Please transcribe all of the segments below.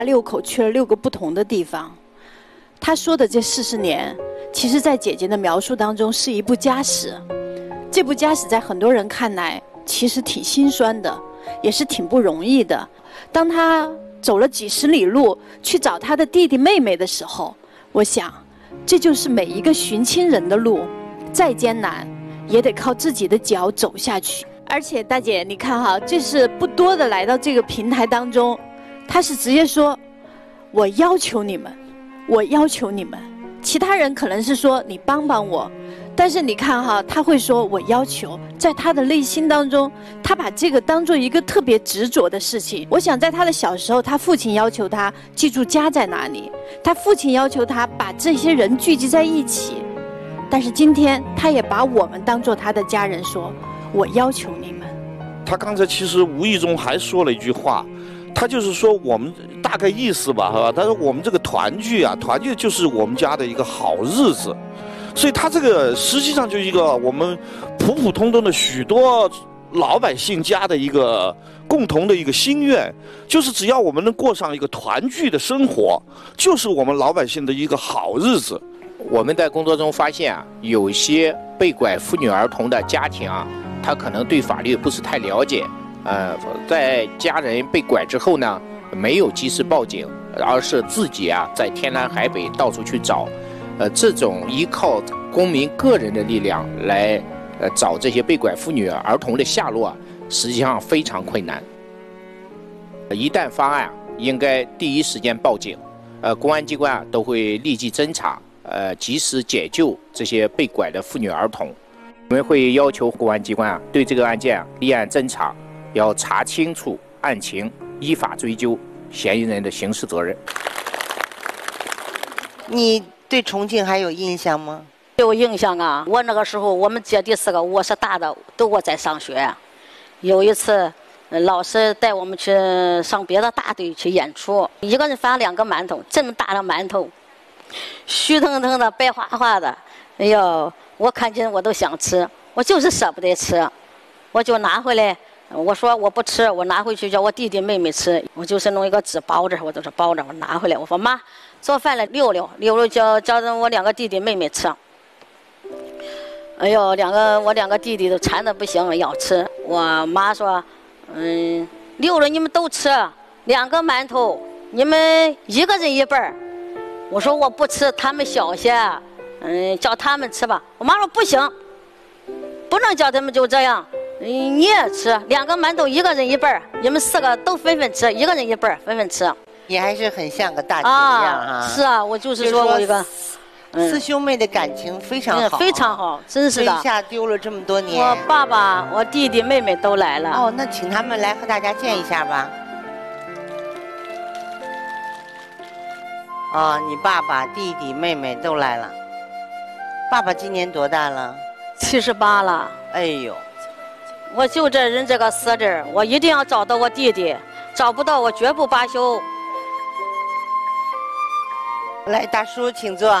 6口去了6个不同的地方。他说的这40年，其实在姐姐的描述当中是一部家史。这部家史在很多人看来，其实挺心酸的，也是挺不容易的。当他走了几十里路去找他的弟弟妹妹的时候，我想，这就是每一个寻亲人的路，再艰难，也得靠自己的脚走下去。而且大姐，你看哈，这是不多的来到这个平台当中，他是直接说，我要求你们，我要求你们。其他人可能是说你帮帮我，但是你看哈，他会说我要求，在他的内心当中，他把这个当做一个特别执着的事情。我想在他的小时候，他父亲要求他记住家在哪里，他父亲要求他把这些人聚集在一起，但是今天他也把我们当做他的家人说，我要求你们。 他刚才其实无意中还说了一句话，他就是说我们大概意思吧，哈，他说我们这个团聚啊，团聚就是我们家的一个好日子，所以他这个实际上就是一个我们普普通通的许多老百姓家的一个共同的一个心愿，就是只要我们能过上一个团聚的生活，就是我们老百姓的一个好日子。 我们在工作中发现啊，有些被拐妇女儿童的家庭啊，他可能对法律不是太了解，在家人被拐之后呢，没有及时报警，而是自己啊在天南海北到处去找，这种依靠公民个人的力量来找这些被拐妇女儿童的下落啊，实际上非常困难。一旦发案，应该第一时间报警，公安机关啊都会立即侦查，及时解救这些被拐的妇女儿童。我们会要求公安机关啊对这个案件啊立案侦查，要查清楚案情，依法追究嫌疑人的刑事责任。 你对重庆还有印象吗？ 有印象啊！我那个时候我们姐弟4个，我是大的，都我在上学。有一次，老师带我们去上别的大队去演出，一个人发2个馒头，这么大的馒头，虚腾腾的，白花花的，哎呦，我看见我都想吃，我就是舍不得吃，我就拿回来。我说我不吃，我拿回去叫我弟弟妹妹吃。我就是弄一个纸包着，我就是包着，我拿回来。我说妈，做饭了溜溜叫着我2个弟弟妹妹吃。哎呦，我2个弟弟都馋得不行，要吃。我妈说，溜了你们都吃，2个馒头，你们一个人1半儿。我说我不吃，他们小些，叫他们吃吧。我妈说不行，不能叫他们就这样。你也吃2个馒头，一个人1半儿，你们4个都分分吃，一个人1半儿，分分吃。 你还是很像个大姐一样啊！ 是啊，我就是说我一个 4兄妹的感情非常好， 非常好，真是的。 一下丢了这么多年。 我爸爸、我弟弟、妹妹都来了。 哦，那请他们来和大家见一下吧。啊，你爸爸、弟弟、妹妹都来了。爸爸今年多大了 ？78了。 哎呦。 我就这人这个死劲，我一定要找到我弟弟，找不到我绝不罢休。 来，大叔请坐。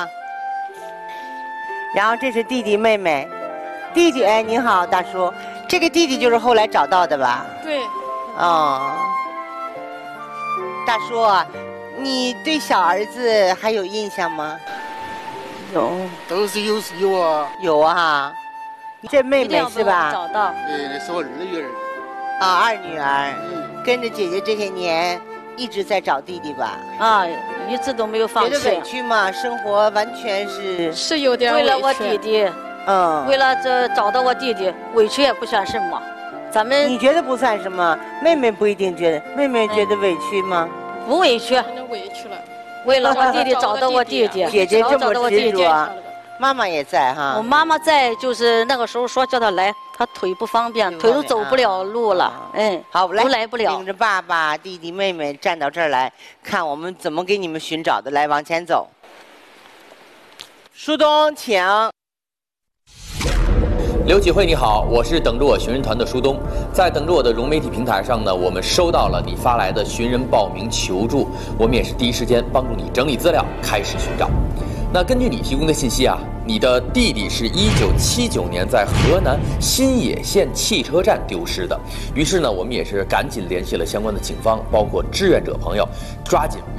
然后这是弟弟妹妹，弟弟，哎，你好，大叔，这个弟弟就是后来找到的吧？ 对。 哦，大叔啊，你对小儿子还有印象吗？ 有， 都是有啊。 有啊。这妹妹是吧？ 找到。 对，那是我2女儿。 啊，2女儿。跟着姐姐这些年一直在找弟弟吧？ 啊，一直都没有放弃。 觉得委屈吗？生活完全是有点委屈。 为了我弟弟，为了这找到我弟弟，委屈也不算什么。咱们你觉得不算什么，妹妹不一定觉得。妹妹觉得委屈吗？ 不委屈。 委屈了。 为了我弟弟找到我弟弟， 姐姐这么执着。妈妈也在哈。 我妈妈在，就是那个时候说叫她来，她腿不方便，腿都走不了路了。 好， 都来不了。 领着爸爸、弟弟、妹妹站到这儿来，看我们怎么给你们寻找的。来，往前走。舒东，请。 刘启慧你好，我是等着我寻人团的舒东。在等着我的融媒体平台上呢，我们收到了你发来的寻人报名求助，我们也是第一时间帮助你整理资料，开始寻找。那根据你提供的信息啊，你的弟弟是1979年在河南新野县汽车站丢失的。于是呢，我们也是赶紧联系了相关的警方，包括志愿者朋友，抓紧